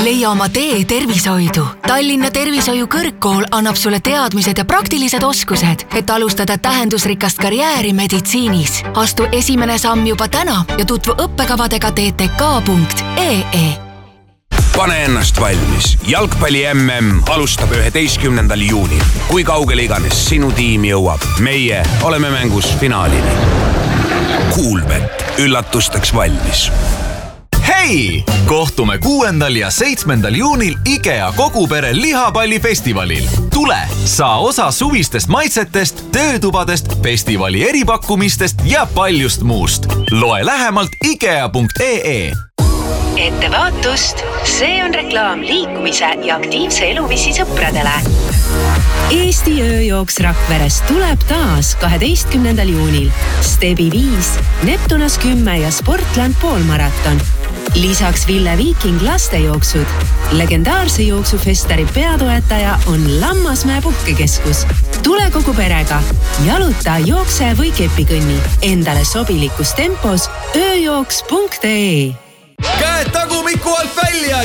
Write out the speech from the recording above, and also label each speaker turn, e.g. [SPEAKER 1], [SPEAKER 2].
[SPEAKER 1] Leia oma tee tervishoidu. Tallinna Tervishoiu Kõrgkool annab sulle teadmised ja praktilised oskused, et alustada tähendusrikast karjääri meditsiinis. Astu esimene samm juba täna ja tutvu õppekavadega ttk.ee.
[SPEAKER 2] Pane ennast valmis. Jalgpalli MM alustab 11. juunil. Kui kaugele iganes sinu tiim jõuab, meie oleme mängus finaalini. Kuulbet. Üllatusteks valmis.
[SPEAKER 3] Hei! Kohtume 6. ja 7. juunil IKEA kogupere lihapallifestivalil. Tule, saa osa suvistest maitsetest, töötubadest, festivali eripakkumistest ja paljust muust. Loe lähemalt ikea.ee.
[SPEAKER 4] Ettevaatust! See on reklaam liikumise ja aktiivse eluviisi sõpradele. Eesti ööjooks Rakverest tuleb taas 12. juunil. Stebi 5, Neptunas 10 ja Sportland poolmaraton. Lisaks Ville Viiking lastejooksud. Legendaarse jooksufestari peatoetaja on Lammasmäe puhkekeskus. Tule kogu perega. Jaluta, jookse või kepikõnni. Endale sobilikus tempos ööjooks.ee.
[SPEAKER 3] Käed tagumiku alt välja